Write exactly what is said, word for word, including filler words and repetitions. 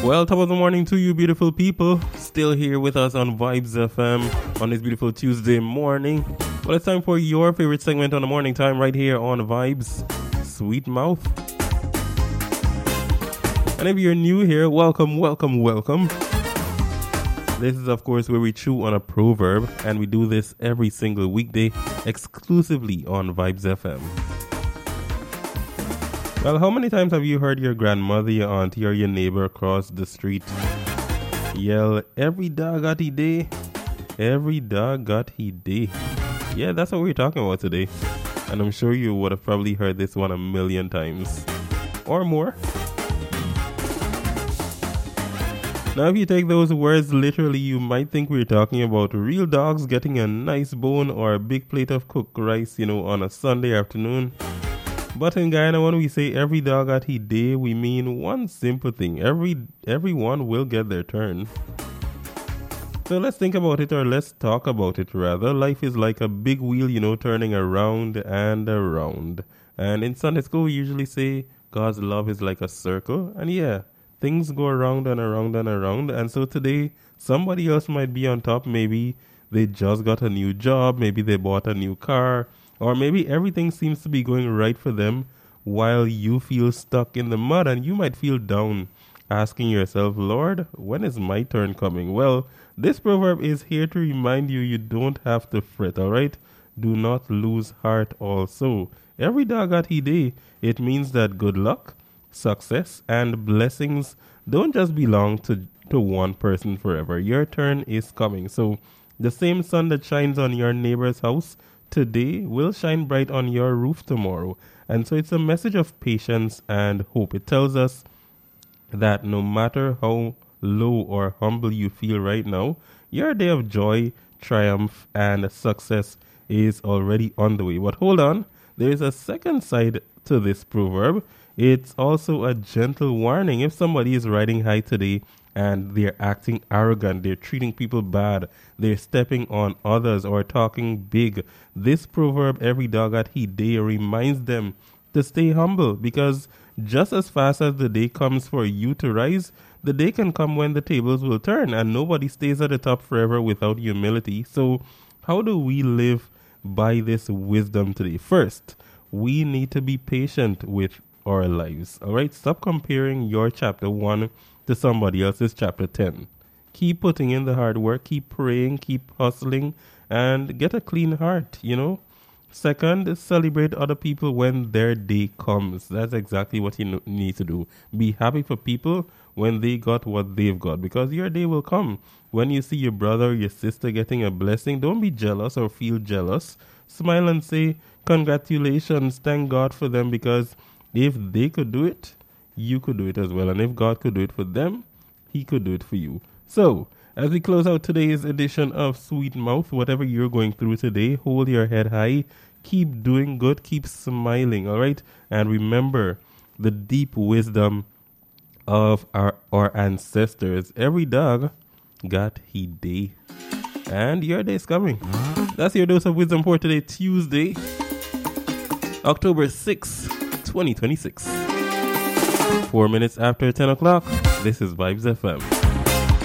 Well, top of the morning to you beautiful people. Still here with us on Vibes F M on this beautiful Tuesday morning. Well, it's time for your favorite segment on the morning time right here on Vibes, Sweet Mouth. And if you're new here, welcome, welcome, welcome. This is, of course, where we chew on a proverb, and we do this every single weekday exclusively on Vibes F M. Well, how many times have you heard your grandmother, your auntie, or your neighbor across the street yell, "Every dog got he day, every dog got he day"? Yeah, that's what we're talking about today. And I'm sure you would have probably heard this one a million times or more. Now, if you take those words literally, you might think we're talking about real dogs getting a nice bone or a big plate of cooked rice, you know, on a Sunday afternoon. But in Guyana, when we say every dog at he day, we mean one simple thing. Every everyone will get their turn. So let's think about it, or let's talk about it rather. Life is like a big wheel, you know, turning around and around. And in Sunday school, we usually say God's love is like a circle. And yeah, things go around and around and around. And so today, somebody else might be on top. Maybe they just got a new job. Maybe they bought a new car. Or maybe everything seems to be going right for them while you feel stuck in the mud and you might feel down, asking yourself, Lord, when is my turn coming? Well, this proverb is here to remind you you don't have to fret, all right? Do not lose heart also. Every dog at he day, it means that good luck, success, and blessings don't just belong to, to one person forever. Your turn is coming. So the same sun that shines on your neighbor's house today will shine bright on your roof tomorrow. And so it's a message of patience and hope. It tells us that no matter how low or humble you feel right now, your day of joy, triumph, and success is already on the way. But hold on, there is a second side to this proverb. It's also a gentle warning. If somebody is riding high today and they're acting arrogant, they're treating people bad, they're stepping on others or talking big, this proverb, every dog at he day, reminds them to stay humble, because just as fast as the day comes for you to rise, the day can come when the tables will turn, and nobody stays at the top forever without humility. So how do we live by this wisdom today? First, we need to be patient with our lives. All right, stop comparing your chapter one to somebody else's chapter ten. Keep putting in the hard work, keep praying, keep hustling, and get a clean heart, you know. Second, celebrate other people when their day comes. That's exactly what you need to do. Be happy for people when they got what they've got, because your day will come. When you see your brother or your sister getting a blessing, don't be jealous or feel jealous. Smile and say, congratulations, thank God for them, because if they could do it, you could do it as well. And if God could do it for them, he could do it for you. So, as we close out today's edition of Sweet Mouth, whatever you're going through today, hold your head high, keep doing good, keep smiling, all right? And remember the deep wisdom of our, our ancestors. Every dog got he day. And your day's coming. That's your dose of wisdom for today, Tuesday, October sixth, twenty twenty-six. Four minutes after ten o'clock, this is Vibes F M.